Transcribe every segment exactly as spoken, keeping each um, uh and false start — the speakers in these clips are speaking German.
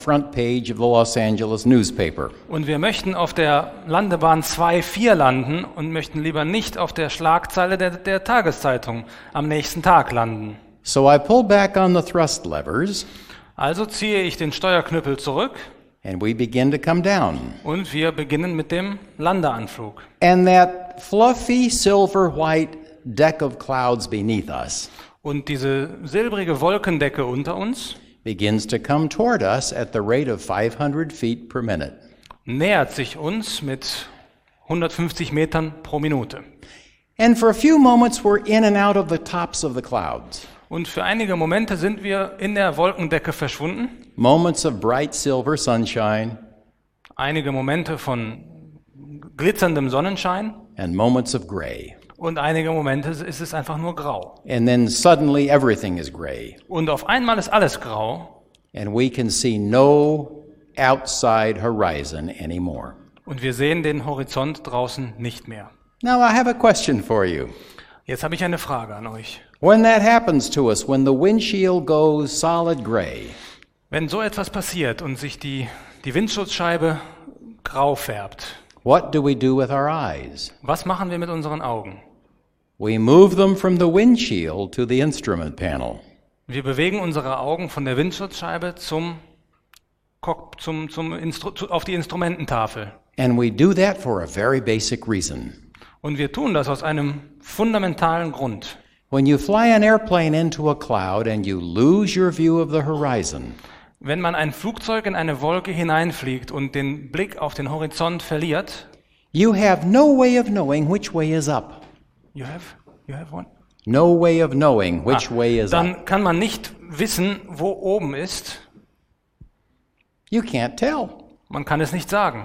front page of the Los Angeles newspaper. Und wir möchten auf der Landebahn zwei vier landen und möchten lieber nicht auf der Schlagzeile der, der Tageszeitung am nächsten Tag landen. So I pull back on the thrust levers Also ziehe ich den Steuerknüppel zurück and we begin to come down. und wir beginnen mit dem Landeanflug. And that fluffy silver white deck of clouds beneath us Und diese silbrige Wolkendecke unter uns begins to come toward us at the rate of five hundred feet per minute. nähert sich uns mit hundertfünfzig Metern pro Minute. And for a few moments we're in and out of the tops of the clouds. Und für einige Momente sind wir in der Wolkendecke verschwunden. Moments of bright silver sunshine Einige Momente von glitzerndem Sonnenschein and moments of gray. und einige Momente ist es einfach nur grau. And then suddenly everything is gray. Und auf einmal ist alles grau And we can see no outside horizon anymore. und wir sehen den Horizont draußen nicht mehr. Now I have a question for you. Jetzt habe ich eine Frage an euch. When that happens to us, when the windshield goes solid gray, Wenn so etwas passiert und sich die, die Windschutzscheibe grau färbt, what do we do with our eyes? was machen wir mit unseren Augen? We move them from the windshield to the instrument panel. Wir bewegen unsere Augen von der Windschutzscheibe zum, Cock- zum, zum Instru- zu- auf die Instrumententafel. And we do that for a very basic reason. Und wir tun das aus einem fundamentalen Grund. When you fly an airplane into a cloud and you lose your view of the horizon, Wenn man ein Flugzeug in eine Wolke hineinfliegt und den Blick auf den Horizont verliert, you have no way of knowing which way is up. you have, you have one? No way of knowing which Ah, way is up. dann kann man nicht wissen, wo oben ist. You can't tell. Man kann es nicht sagen.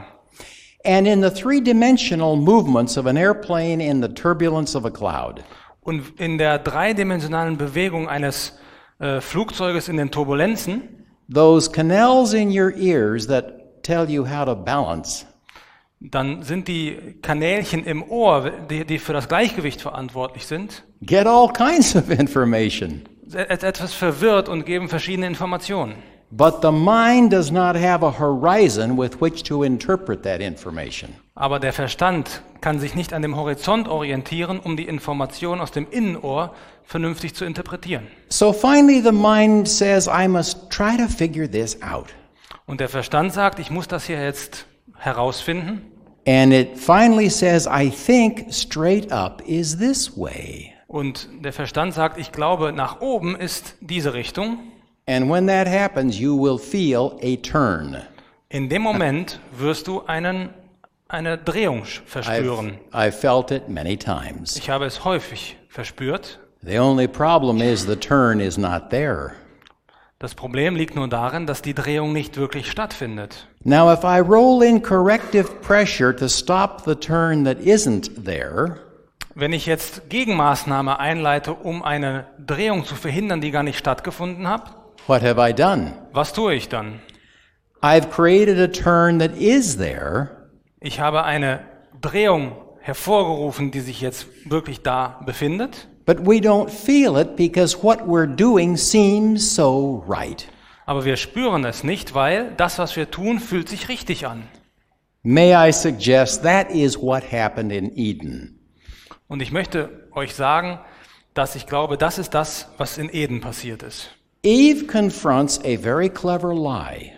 And in the three-dimensional movements of an airplane in the turbulence of a cloud, Und in der dreidimensionalen Bewegung eines äh, Flugzeuges in den Turbulenzen, those canals in your ears that tell you how to balance, dann sind die Kanälchen im Ohr, die, die für das Gleichgewicht verantwortlich sind, get all kinds of information. et- etwas verwirrt und geben verschiedene Informationen. But the mind does not have a horizon with which to interpret that information. Aber der Verstand kann sich nicht an dem Horizont orientieren, um die Information aus dem Innenohr vernünftig zu interpretieren. So finally the mind says, I must try to figure this out. Und der Verstand sagt, ich muss das hier jetzt herausfinden. And it finally says, I think straight up is this way. Und der Verstand sagt, ich glaube, nach oben ist diese Richtung. And when that happens, you will feel a turn. In dem Moment wirst du einen, eine Drehung I've, verspüren. I've felt it many times. Ich habe es häufig verspürt. The only problem is the turn is not there. Das Problem liegt nur darin, dass die Drehung nicht wirklich stattfindet. Now, if I roll in corrective pressure to stop the turn that isn't there, Wenn ich jetzt Gegenmaßnahme einleite, um eine Drehung zu verhindern, die gar nicht stattgefunden hat, what have I done? was tue ich dann? I've created a turn that is there, Ich habe eine Drehung hervorgerufen, die sich jetzt wirklich da befindet, but we don't feel it because what we're doing seems so right. aber wir spüren es nicht, weil das, was wir tun, fühlt sich richtig an. May I suggest that is what happened in Eden. Und ich möchte euch sagen, dass ich glaube, das ist das, was in Eden passiert ist. Eve confronts a very clever lie.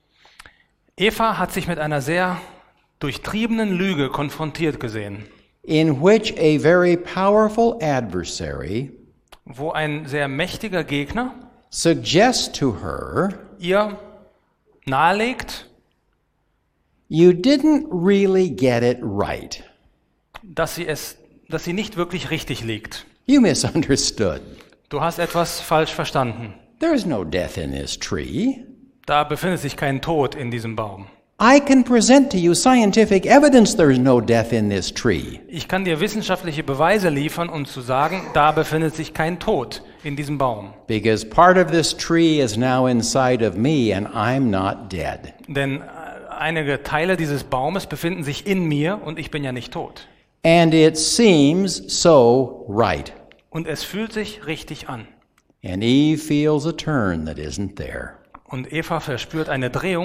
Eva hat sich mit einer sehr durchtriebenen Lüge konfrontiert gesehen, in which a very powerful adversary wo ein sehr mächtiger Gegner suggests to her, ihr nahelegt, you didn't really get it right. dass sie es, dass sie nicht wirklich richtig liegt. You misunderstood. Du hast etwas falsch verstanden. There's no death in this tree. Da befindet sich kein Tod in diesem Baum. I can present to you scientific evidence there's no death in this tree. Ich kann dir wissenschaftliche Beweise liefern, um zu sagen, da befindet sich kein Tod in diesem Baum. Because part of this tree is now inside of me and I'm not dead. Denn äh, einige Teile dieses Baumes befinden sich in mir und ich bin ja nicht tot. And it seems so right. Und es fühlt sich richtig an. And Eve feels a turn that isn't there. Und Eva verspürt eine Drehung